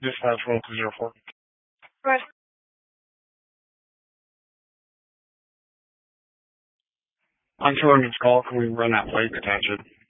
Dispatch 1204. Right. I'm showing this call. Can we run that plate, attach it?